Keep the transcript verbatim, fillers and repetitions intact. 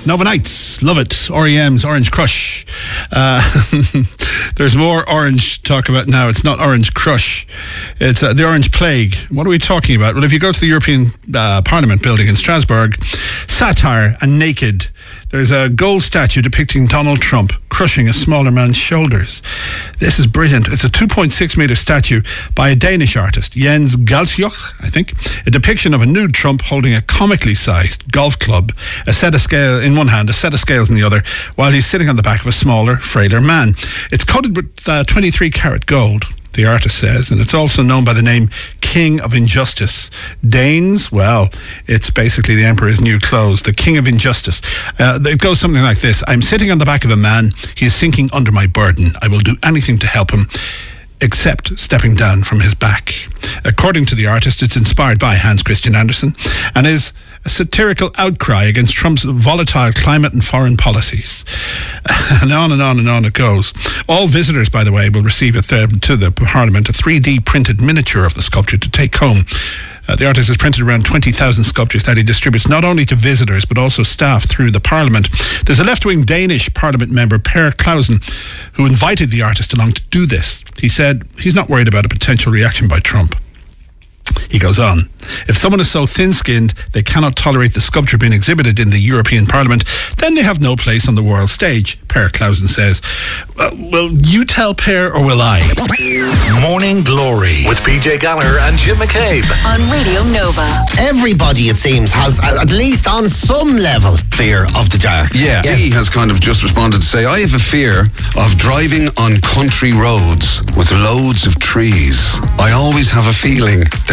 Nova Nights, love it. R E M's Orange Crush. Uh, there's more orange to talk about now. It's not Orange Crush. It's uh, the Orange Plague. What are we talking about? Well, if you go to the European uh, Parliament building in Strasbourg, satire and naked, there's a gold statue depicting Donald Trump crushing a smaller man's shoulders. This is brilliant. It's a two point six metre statue by a Danish artist, Jens Galsjoch, I think. A depiction of a nude Trump holding a comically sized golf club, a set of scale in one hand, a set of scales in the other, while he's sitting on the back of a smaller, frailer man. It's coated with uh, twenty-three karat gold, the artist says, and it's also known by the name King of Injustice. Danes, well, it's basically the Emperor's new clothes, the King of Injustice. Uh, it goes something like this. I'm sitting on the back of a man. He is sinking under my burden. I will do anything to help him, except stepping down from his back. According to the artist, it's inspired by Hans Christian Andersen and is a satirical outcry against Trump's volatile climate and foreign policies. And on and on and on it goes. All visitors, by the way, will receive a th- to the Parliament a three D printed miniature of the sculpture to take home. Uh, the artist has printed around twenty thousand sculptures that he distributes not only to visitors but also staff through the Parliament. There's a left-wing Danish Parliament member, Per Clausen, who invited the artist along to do this. He said he's not worried about a potential reaction by Trump. He goes on, if someone is so thin-skinned they cannot tolerate the sculpture being exhibited in the European Parliament, then they have no place on the world stage, Per Clausen says. Uh, will you tell Per or will I? Morning Glory with P J Gallagher and Jim McCabe on Radio Nova. Everybody, it seems, has, at least on some level, fear of the dark. Yeah, yeah. He has kind of just responded to say, I have a fear of driving on country roads with loads of trees. I always have a feeling that